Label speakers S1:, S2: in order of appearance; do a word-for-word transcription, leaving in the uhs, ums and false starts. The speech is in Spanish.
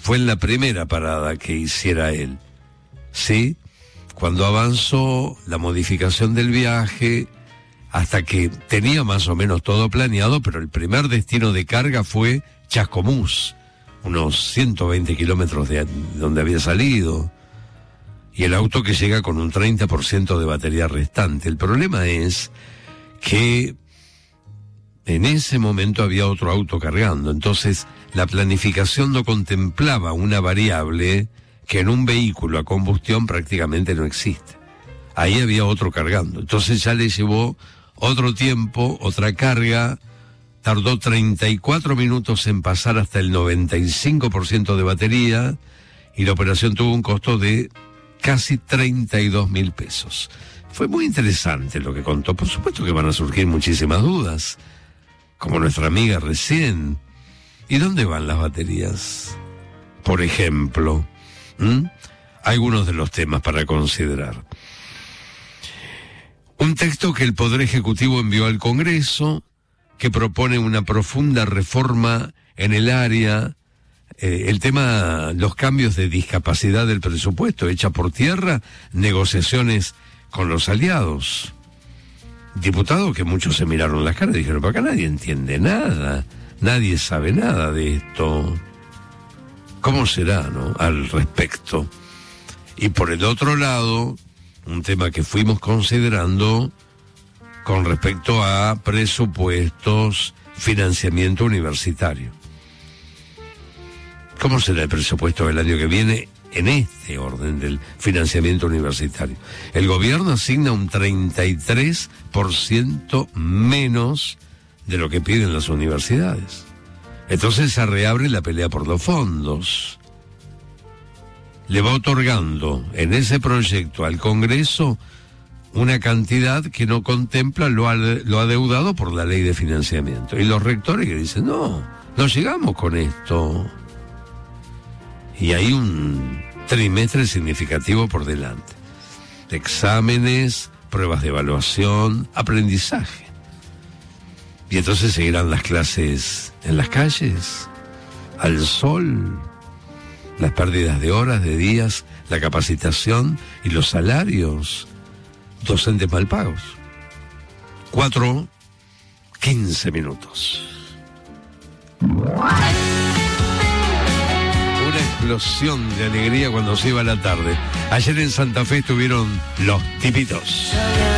S1: fue en la primera parada que hiciera él. ¿Sí? Cuando avanzó la modificación del viaje, hasta que tenía más o menos todo planeado, pero el primer destino de carga fue Chascomús, unos ciento veinte kilómetros de donde había salido, y el auto que llega con un treinta por ciento de batería restante. El problema es que en ese momento había otro auto cargando, entonces la planificación no contemplaba una variable que en un vehículo a combustión prácticamente no existe. Ahí había otro cargando, entonces ya le llevó otro tiempo, otra carga, tardó treinta y cuatro minutos en pasar hasta el noventa y cinco por ciento de batería, y la operación tuvo un costo de casi treinta y dos mil pesos. Fue muy interesante lo que contó. Por supuesto que van a surgir muchísimas dudas, como nuestra amiga recién. ¿Y dónde van las baterías? Por ejemplo, ¿Mm? algunos de los temas para considerar. Un texto que el Poder Ejecutivo envió al Congreso, que propone una profunda reforma en el área, eh, el tema, los cambios de discapacidad del presupuesto, echa por tierra negociaciones con los aliados. Diputados que muchos se miraron las caras y dijeron, pero acá nadie entiende nada, nadie sabe nada de esto. ¿Cómo será, no?, al respecto? Y por el otro lado, un tema que fuimos considerando con respecto a presupuestos, financiamiento universitario. ¿Cómo será el presupuesto del año que viene en este orden del financiamiento universitario? El gobierno asigna un treinta y tres por ciento menos de lo que piden las universidades. Entonces se reabre la pelea por los fondos. Le va otorgando en ese proyecto al Congreso una cantidad que no contempla lo, lo adeudado por la ley de financiamiento. Y los rectores que dicen, no, no llegamos con esto. Y hay un trimestre significativo por delante. Exámenes, pruebas de evaluación, aprendizaje. Y entonces seguirán las clases en las calles, al sol, las pérdidas de horas, de días, la capacitación y los salarios. Docentes mal pagos. Cuatro, quince minutos. Una explosión de alegría cuando se iba la tarde. Ayer en Santa Fe estuvieron los Tipitos.